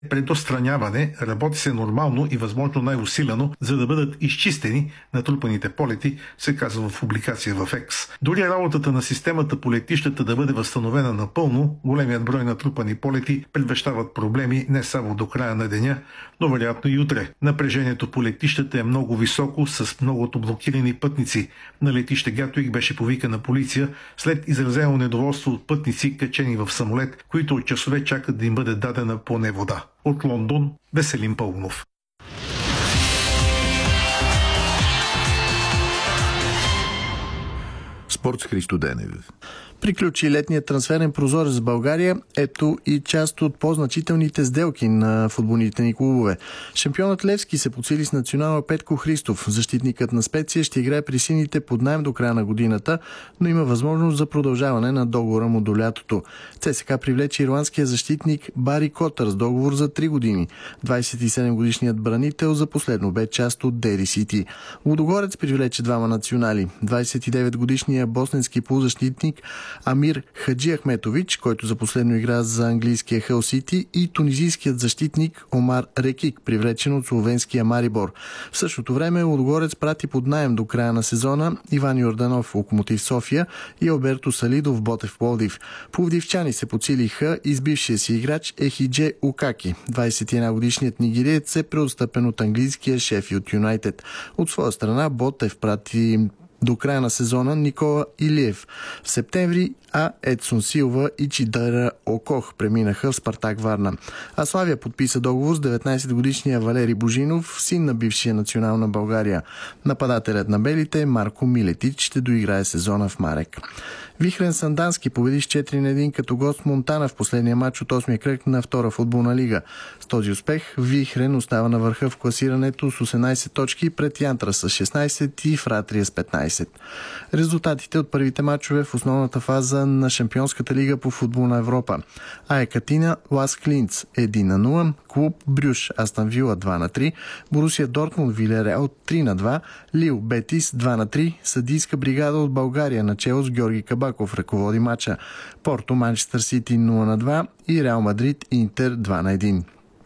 предотстраняване, работи се нормално и възможно най-усилено, за да бъдат изчистени натрупаните полети, се казва в публикация в Екс. Дори работата на системата по летищата да бъде възстановена напълно, големият брой натрупани полети предвещават проблеми не само до края на деня, но вероятно и утре. Напрежението по летищата е много високо, с многото блокирани пътници. На летище Гатуик беше повикана полиция след изразено недоволство от пътници, качени в самолет, които от часове чакат да им бъде дадена поне вода. От Лондон, Веселин Пълнов. Спорт с Христо Денев. Приключи летният трансферен прозорец в България. Ето и част от по-значителните сделки на футболните ни клубове. Шампионът Левски се подсили с национала Петко Христов. Защитникът на Специя ще играе при сините под наем до края на годината, но има възможност за продължаване на договора му до лятото. ЦСКА привлече ирландския защитник Бари Котър с договор за 3 години. 27-годишният бранител за последно бе част от Дери Сити. Лудогорец привлече двама национали. 29-годишният босненски полузащитник Амир Хаджи Ахметович, който за последно игра за английския Хъл Сити, и тунизийският защитник Омар Рекик, привлечен от словенския Марибор. В същото време Лудогорец прати под наем до края на сезона Иван Йорданов, Локомотив София, и Алберто Салидов, Ботев Пловдив. Пловдивчани се подсилиха и с бившия си играч Ехидже Укаки. 21-годишният нигериец е преотстъпен от английския Шефилд Юнайтед. От своя страна Ботев прати до края на сезона Никола Илиев. В септември Едсон Силва и Чидара Окох преминаха в Спартак Варна. А Славия подписа договор с 19-годишния Валери Божинов, син на бившия национал на България. Нападателят на белите Марко Милетич ще доиграе сезона в Марек. Вихрен Сандански победи с 4-1 като гост Монтана в последния матч от 8-я кръг на втора футболна лига. С този успех Вихрен остава на върха в класирането с 18 точки пред Янтра с 16 и Фратрия с 15. Резултатите от първите матчове в основната фаза на Шампионската лига по футбол на Европа. АЕК Атина Лас Клинц 1-0, клуб Брюш Астон Вила 2-3, Борусия Дортмунд Вилереал 3-2, Лил Бетис 2-3, съдийска бригада от България начело с Георги Кабаков ръководи матча. Порто Манчестър Сити 0-2 и Реал Мадрид Интер 2-1.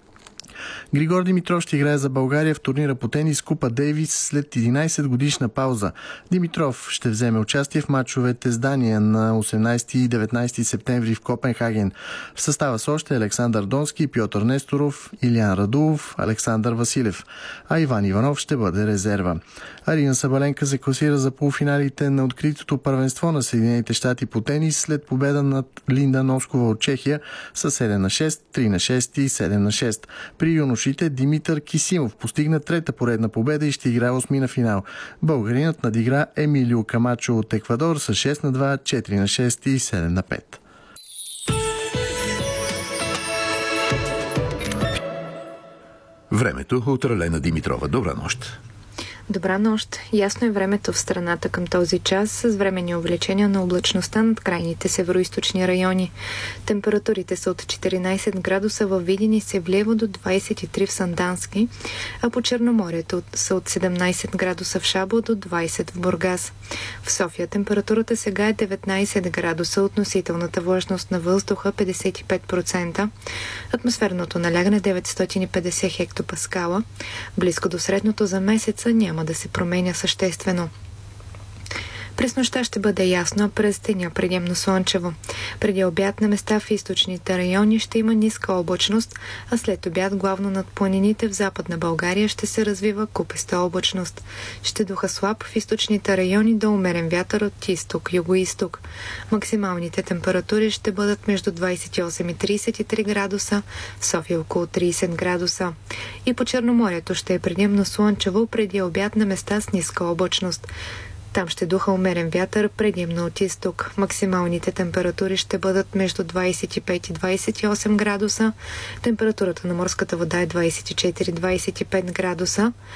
Григор Димитров ще играе за България в турнира по тенис Купа Дейвис след 11 годишна пауза. Димитров ще вземе участие в мачовете с Дания на 18 и 19 септември в Копенхаген. В състава с още Александър Донски, Пьотър Несторов, Илиян Радулов, Александър Василев. А Иван Иванов ще бъде резерва. Арина Сабаленка се класира за полуфиналите на откритото първенство на Съединените щати по тенис след победа над Линда Носкова от Чехия с 7-6, 3-6 и 7-6. При юношите Димитър Кисимов постигна трета поредна победа и ще играе 8 на финал. Българинът надигра Емилио Камачо от Еквадор с 6-2, 4-6 и 7-5. Времето от Ралена Димитрова. Добра нощ. Добра нощ. Ясно е времето в страната към този час с временни увеличения на облачността над крайните североизточни райони. Температурите са от 14 градуса във Видин и Севлиево до 23 в Сандански, а по Черноморието са от 17 градуса в Шабо до 20 в Бургас. В София температурата сега е 19 градуса, относителната влажност на въздуха 55%, атмосферното налягане 950 хектопаскала, близко до средното за месеца няма да се променя съществено. През нощта ще бъде ясно, а през деня предимно слънчево. Преди обяд на места в източните райони ще има ниска облачност, а след обяд главно над планините в Западна България ще се развива купеста облачност. Ще духа слаб в източните райони до умерен вятър от изток, юго-изток. Максималните температури ще бъдат между 28 и 33 градуса, в София около 30 градуса. И по Черноморието ще е предимно слънчево, преди обяд на места с ниска облачност. Там ще духа умерен вятър, предимно от изток. Максималните температури ще бъдат между 25 и 28 градуса. Температурата на морската вода е 24-25 градуса.